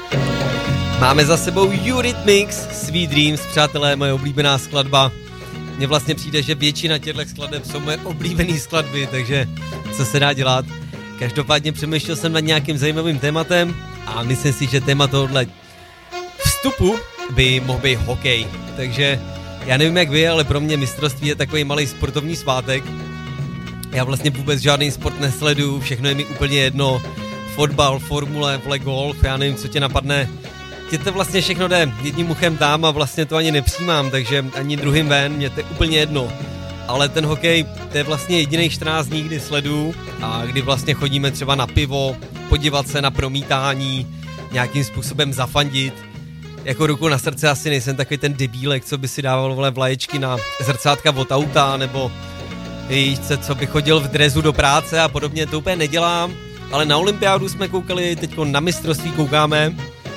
Máme za sebou Eurythmics, Sweet Dreams, přátelé, moje oblíbená skladba. Mně vlastně přijde, že většina těchto skladeb jsou moje oblíbené skladby, takže co se dá dělat. Každopádně přemýšlel jsem nad nějakým zajímavým tématem a myslím si, že téma tohohle vstupu by mohl být hokej. Takže já nevím jak vy, ale pro mě mistrovství je takový malý sportovní svátek. Já vlastně vůbec žádný sport nesleduju, všechno je mi úplně jedno. Fotbal, formule, golf, já nevím, co tě napadne. Tě to vlastně všechno jde jedním uchem tam a vlastně to ani nepřijímám, takže ani druhým ven, mě to je úplně jedno. Ale ten hokej, to je vlastně jediných 14 dní, kdy sleduju a kdy vlastně chodíme třeba na pivo, podívat se na promítání, nějakým způsobem zafandit. Jako ruku na srdce asi nejsem takový ten debílek, co by si dával vlaječky na zrcátka od auta, nebo co by chodil v drezu do práce a podobně, to úplně nedělám. Ale na olympiádu jsme koukali, teďko na mistrovství koukáme.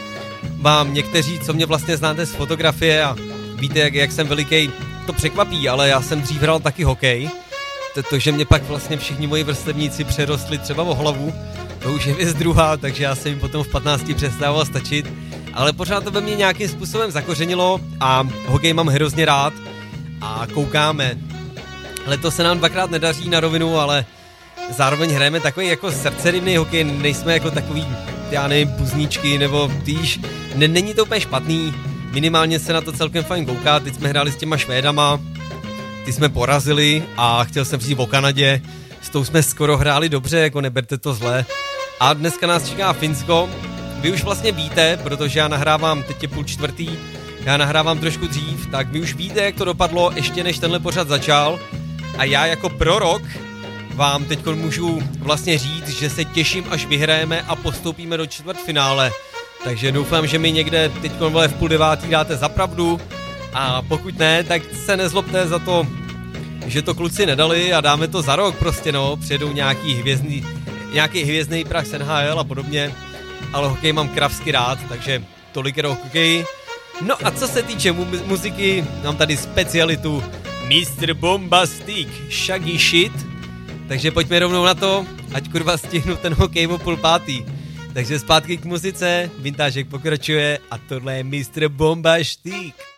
Vám někteří, co mě vlastně znáte z fotografie a víte, jak jsem veliký, to překvapí, ale já jsem dřív hrál taky hokej. To, že mě pak vlastně všichni moji vrstevníci přerostli třeba o hlavu, to už je věc druhá, takže já jsem jim potom v 15 přestával stačit. Ale pořád to ve mně nějakým způsobem zakořenilo a hokej mám hrozně rád a koukáme. Letos se nám dvakrát nedaří na rovinu, ale zároveň hrajeme takový jako srdcerivný hokej, nejsme jako takový, já nevím, buzníčky, nebo týž, není to úplně špatný, minimálně se na to celkem fajn kouká, teď jsme hráli s těma Švédama, ty jsme porazili a chtěl jsem říct o Kanadě, s tou jsme skoro hráli dobře, jako neberte to zle. A dneska nás čeká Finsko, vy už vlastně víte, protože já nahrávám, teď je 3:30, já nahrávám trošku dřív, tak vy už víte, jak to dopadlo, ještě než tenhle pořad začal a já jako prorok vám teď můžu vlastně říct, že se těším, až vyhrajeme a postoupíme do čtvrtfinále. Takže doufám, že mi někde teď v 8:30 dáte za pravdu a pokud ne, tak se nezlobte za to, že to kluci nedali a dáme to za rok prostě, no. Přijedou nějaký hvězdný prach z NHL a podobně, ale hokej mám kravsky rád, takže tolik je hokej. No a co se týče muziky, mám tady specialitu Mr. Bombastic Shaggy Shit. Takže pojďme rovnou na to, ať kurva stihnu ten hokej o 4:30. Takže zpátky k muzice, vintážek pokračuje a tohle je Mr. Bombastic.